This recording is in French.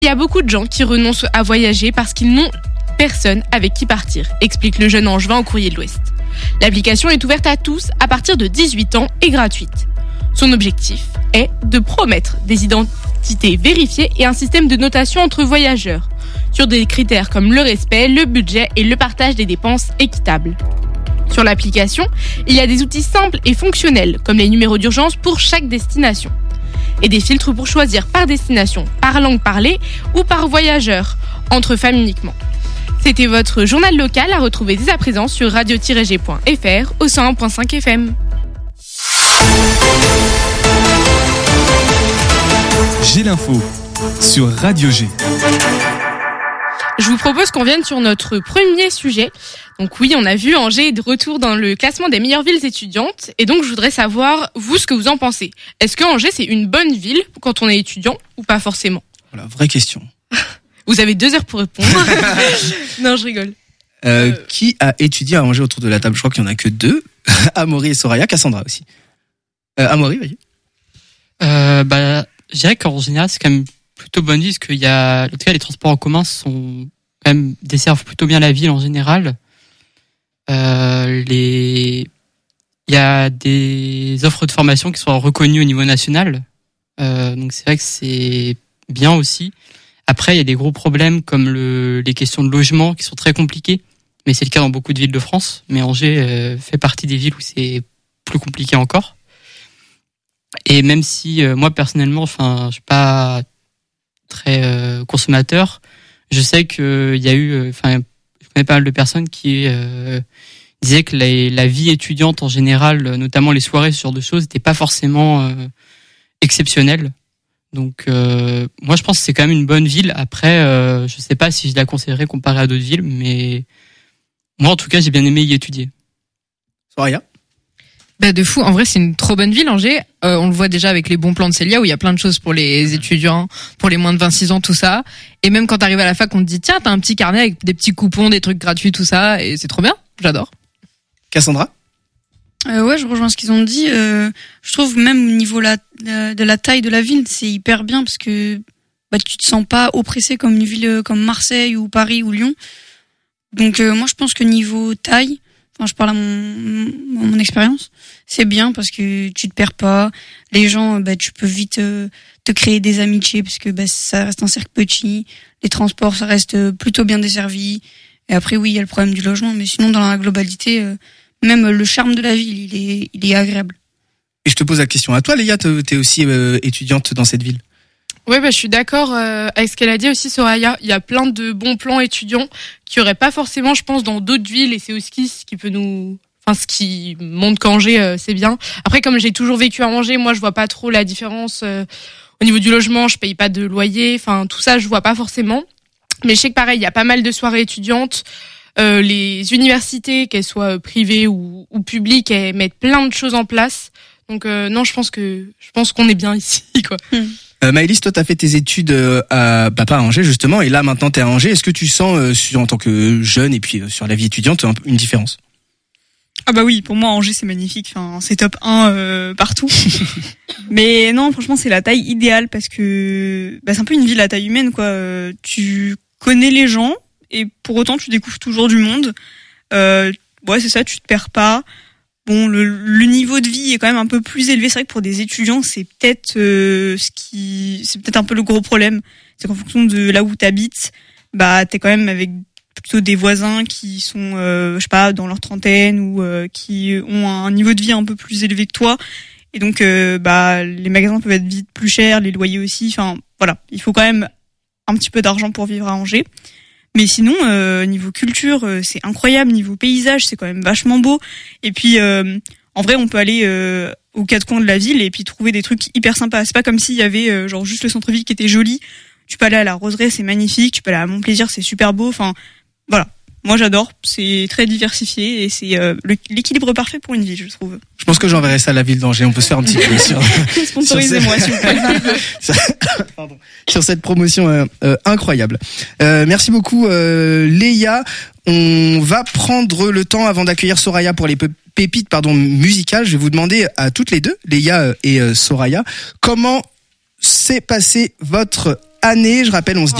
Il y a beaucoup de gens qui renoncent à voyager parce qu'ils n'ont personne avec qui partir, explique le jeune Angevin au Courrier de l'Ouest. L'application est ouverte à tous à partir de 18 ans et gratuite. Son objectif est de promettre des identités vérifiées et un système de notation entre voyageurs, sur des critères comme le respect, le budget et le partage des dépenses équitables. Sur l'application, il y a des outils simples et fonctionnels, comme les numéros d'urgence pour chaque destination, et des filtres pour choisir par destination, par langue parlée ou par voyageur, entre femmes uniquement. C'était votre journal local à retrouver dès à présent sur radio-g.fr au 101.5 FM. J'ai l'info sur Radio G. Je vous propose qu'on vienne sur notre premier sujet. Donc oui, on a vu Angers est de retour dans le classement des meilleures villes étudiantes. Et donc je voudrais savoir, vous, ce que vous en pensez. Est-ce que Angers, c'est une bonne ville quand on est étudiant ou pas forcément ? Voilà, vraie question. Vous avez 2 heures pour répondre. Non, je rigole. Qui a étudié à Angers autour de la table ? Je crois qu'il n'y en a que 2. Amaury et Soraya, Cassandra aussi. Amaury, vas-y. Je dirais qu'en général, c'est quand même plutôt bonne ville, parce qu'il y a, en tout cas, les transports en commun sont quand même desservent plutôt bien la ville en général. Il y a des offres de formation qui sont reconnues au niveau national. Donc c'est vrai que c'est bien aussi. Après, il y a des gros problèmes comme les questions de logement qui sont très compliquées. Mais c'est le cas dans beaucoup de villes de France. Mais Angers fait partie des villes où c'est plus compliqué encore. Et même si moi personnellement, je suis pas très consommateur, je sais que il y a eu, je connais pas mal de personnes qui disaient que la vie étudiante en général, notamment les soirées, ce genre de choses, n'était pas forcément exceptionnelle. Donc moi je pense que c'est quand même une bonne ville. Après, je sais pas si je la conseillerais comparée à d'autres villes, mais moi en tout cas j'ai bien aimé y étudier. Soraya ? De fou, en vrai c'est une trop bonne ville Angers, on le voit déjà avec les bons plans de Célia où il y a plein de choses pour les étudiants, pour les moins de 26 ans, tout ça, et même quand t'arrives à la fac on te dit tiens t'as un petit carnet avec des petits coupons, des trucs gratuits, tout ça, et c'est trop bien, j'adore. Cassandra ? Ouais, je rejoins ce qu'ils ont dit, je trouve même au niveau de la taille de la ville c'est hyper bien parce que tu te sens pas oppressé comme une ville comme Marseille ou Paris ou Lyon, donc moi je pense que niveau taille, je parle à mon expérience, c'est bien parce que tu te perds pas. Les gens, tu peux vite te créer des amitiés parce que ça reste un cercle petit. Les transports, ça reste plutôt bien desservi. Et après, oui, il y a le problème du logement, mais sinon, dans la globalité, même le charme de la ville, il est agréable. Et je te pose la question à toi, Léa, t'es aussi étudiante dans cette ville. Oui, je suis d'accord avec ce qu'elle a dit aussi, Soraya. Il y a plein de bons plans étudiants qui n'y auraient pas forcément, je pense, dans d'autres villes. Et c'est aussi ce qui peut ce qui montre qu'Angers, c'est bien. Après, comme j'ai toujours vécu à Angers, moi, je vois pas trop la différence au niveau du logement. Je paye pas de loyer. Tout ça, je vois pas forcément. Mais je sais que pareil, il y a pas mal de soirées étudiantes. Les universités, qu'elles soient privées ou publiques, elles mettent plein de choses en place. Donc non, je pense qu'on est bien ici, quoi. Maëlys, toi, t'as fait tes études à Angers, justement, et là, maintenant, t'es à Angers. Est-ce que tu sens, en tant que jeune et puis sur la vie étudiante, une différence ? Ah oui, pour moi, Angers, c'est magnifique. C'est top 1 partout. Mais non, franchement, c'est la taille idéale parce que c'est un peu une ville à taille humaine, quoi. Tu connais les gens et pour autant, tu découvres toujours du monde. C'est ça, tu te perds pas. Bon, le niveau de vie est quand même un peu plus élevé. C'est vrai que pour des étudiants, c'est peut-être c'est peut-être un peu le gros problème. C'est qu'en fonction de là où t'habites, t'es quand même avec plutôt des voisins qui sont, dans leur trentaine ou qui ont un niveau de vie un peu plus élevé que toi. Et donc, les magasins peuvent être vite plus chers, les loyers aussi. Il faut quand même un petit peu d'argent pour vivre à Angers. Mais sinon, niveau culture, c'est incroyable. Niveau paysage, c'est quand même vachement beau. Et puis, en vrai, on peut aller aux 4 coins de la ville et puis trouver des trucs hyper sympas. C'est pas comme s'il y avait juste le centre-ville qui était joli. Tu peux aller à la Roseraie, c'est magnifique. Tu peux aller à Montplaisir, c'est super beau. Voilà. Moi, j'adore. C'est très diversifié et c'est l'équilibre parfait pour une ville, je trouve. Je pense que j'enverrai ça à la ville d'Angers. On peut se faire un petit peu sur... Sponsorisez-moi, s'il vous plaît. Sur cette promotion incroyable. Merci beaucoup, Léa. On va prendre le temps avant d'accueillir Soraya pour les pépites musicales. Je vais vous demander à toutes les deux, Léa et Soraya, comment s'est passé votre année. Je rappelle, on se